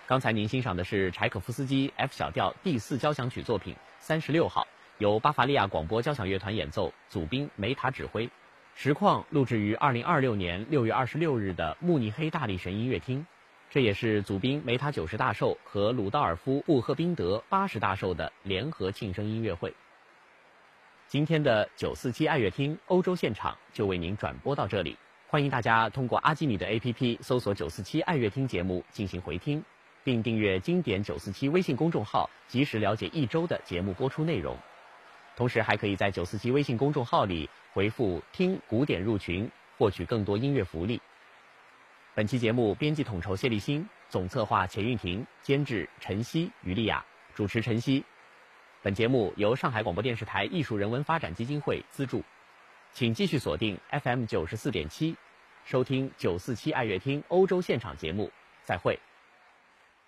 刚才您欣赏的是柴可夫斯基 F 小调第4交响曲作品36号，由巴伐利亚广播交响乐团演奏，祖宾梅塔指挥。实况录制于2026年6月26日的慕尼黑大力神音乐厅，这也是祖宾梅塔90大寿和鲁道尔夫布赫宾德80大寿的联合庆生音乐会。今天的947爱乐厅欧洲现场就为您转播到这里，欢迎大家通过阿基米德 APP 搜索947爱乐厅节目进行回听，并订阅经典947微信公众号，及时了解一周的节目播出内容。同时还可以在947微信公众号里回复听古典入群，获取更多音乐福利。本期节目编辑统筹谢立新，总策划钱玉婷，监制陈曦、于丽雅，主持陈曦。本节目由上海广播电视台艺术人文发展基金会资助，请继续锁定 FM 94.7，收听947爱乐厅欧洲现场节目，再会。